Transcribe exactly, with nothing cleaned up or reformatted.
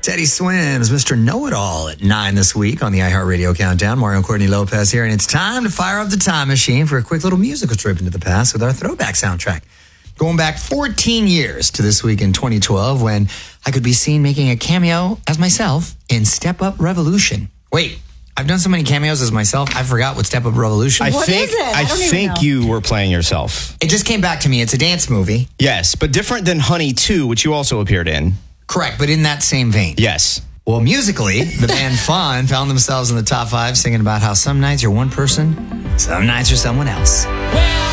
Teddy Swims, Mister Know-It-All at nine this week on the iHeartRadio Countdown. Mario and Courtney Lopez here, and it's time to fire up the time machine for a quick little musical trip into the past with our throwback soundtrack. Going back fourteen years to this week in twenty twelve when I could be seen making a cameo as myself in Step Up Revolution. Wait, I've done so many cameos as myself, I forgot what Step Up Revolution I was. What think is it? I I, don't even think know. you were playing yourself. It just came back to me. It's a dance movie. Yes, but different than Honey two, which you also appeared in. Correct, but in that same vein. Yes. Well, musically, the band Fun found themselves in the top five singing about how some nights you're one person, some nights you're someone else.